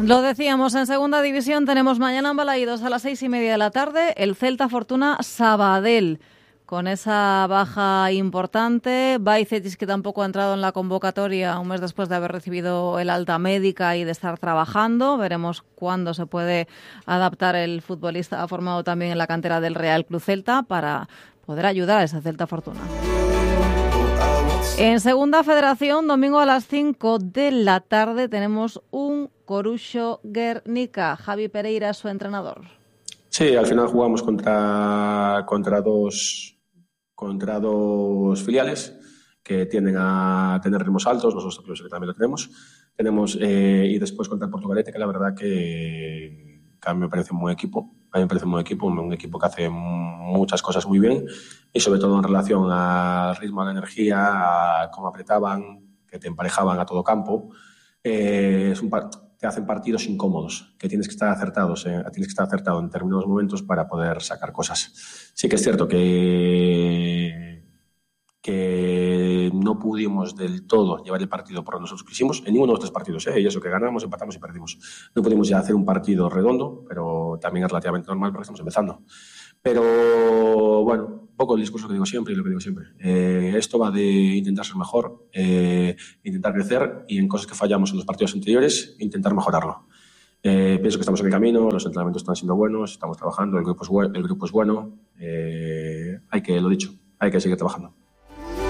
Lo decíamos, en segunda división tenemos mañana en Balaídos a las 6:30 de la tarde el Celta Fortuna Sabadell. Con esa baja importante, Baicetis, que tampoco ha entrado en la convocatoria un mes después de haber recibido el alta médica y de estar trabajando. Veremos cuándo se puede adaptar el futbolista formado también en la cantera del Real Club Celta para poder ayudar a esa Celta Fortuna. En segunda federación, domingo a las 5 de la tarde, tenemos un Coruxo Guernica. Javi Pereira es su entrenador. Sí, al final jugamos contra dos filiales que tienden a tener ritmos altos, nosotros también lo tenemos, y después contra el Portugalete, que la verdad que a mí me parece un buen equipo. A mí me parece un buen equipo, un equipo que hace muchas cosas muy bien y sobre todo en relación al ritmo, a la energía, a cómo apretaban, que te emparejaban a todo campo. Te hacen partidos incómodos, que tienes que estar acertado en determinados momentos para poder sacar cosas. Sí que es cierto que no pudimos del todo llevar el partido por donde nosotros quisimos, en ninguno de los tres partidos, y eso que ganamos, empatamos y perdimos. No pudimos ya hacer un partido redondo, pero también es relativamente normal porque estamos empezando. Pero bueno, un poco el discurso que digo siempre y lo que digo siempre. Esto va de intentar ser mejor, intentar crecer y en cosas que fallamos en los partidos anteriores, intentar mejorarlo. Pienso que estamos en el camino, los entrenamientos están siendo buenos, estamos trabajando, el grupo es bueno. Lo dicho, hay que seguir trabajando.